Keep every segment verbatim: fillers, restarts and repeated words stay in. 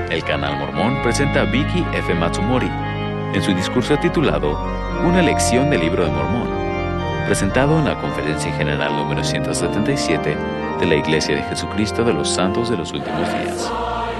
El Canal Mormón presenta a Vicky F. Matsumori en su discurso titulado Una lección del Libro de Mormón, presentado en la Conferencia General número ciento setenta y siete de la Iglesia de Jesucristo de los Santos de los Últimos Días.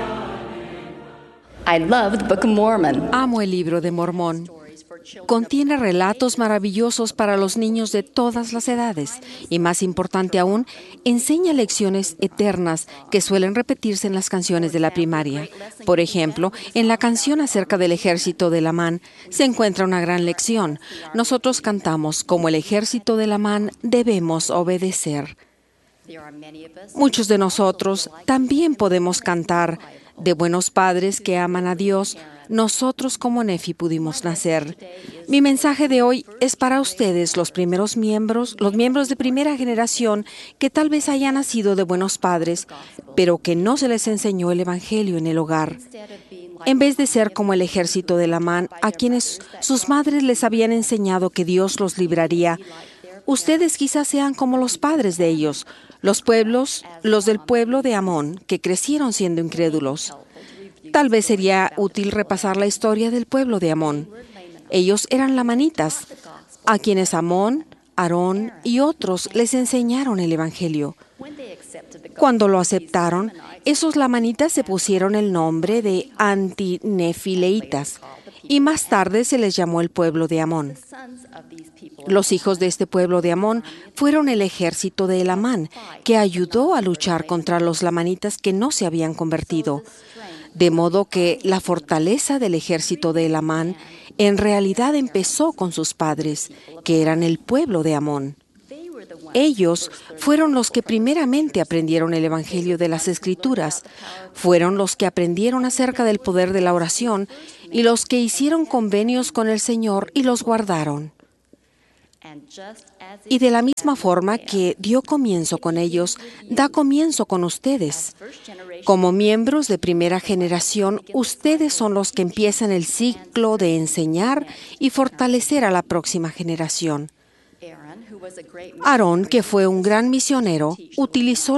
I love the Book of Mormon. Amo el Libro de Mormón. Contiene relatos maravillosos para los niños de todas las edades y, más importante aún, enseña lecciones eternas que suelen repetirse en las canciones de la primaria. Por ejemplo, en la canción acerca del ejército de Lamán se encuentra una gran lección. Nosotros cantamos, como el ejército de Lamán debemos obedecer. Muchos de nosotros también podemos cantar, de buenos padres que aman a Dios, nosotros como Nefi pudimos nacer. Mi mensaje de hoy es para ustedes, los primeros miembros, los miembros de primera generación que tal vez hayan nacido de buenos padres, pero que no se les enseñó el Evangelio en el hogar. En vez de ser como el ejército de Lamán, a quienes sus madres les habían enseñado que Dios los libraría, ustedes quizás sean como los padres de ellos, los pueblos, los del pueblo de Amón, que crecieron siendo incrédulos. Tal vez sería útil repasar la historia del pueblo de Amón. Ellos eran lamanitas, a quienes Amón, Aarón y otros les enseñaron el Evangelio. Cuando lo aceptaron, esos lamanitas se pusieron el nombre de antinefileitas y más tarde se les llamó el pueblo de Amón. Los hijos de este pueblo de Amón fueron el ejército de Elamán, que ayudó a luchar contra los lamanitas que no se habían convertido. De modo que la fortaleza del ejército de Elamán en realidad empezó con sus padres, que eran el pueblo de Amón. Ellos fueron los que primeramente aprendieron el Evangelio de las Escrituras, fueron los que aprendieron acerca del poder de la oración y los que hicieron convenios con el Señor y los guardaron. Y de la misma forma que dio comienzo con ellos, da comienzo con ustedes. Como miembros de primera generación, ustedes son los que empiezan el ciclo de enseñar y fortalecer a la próxima generación. Aarón, que fue un gran misionero, utilizó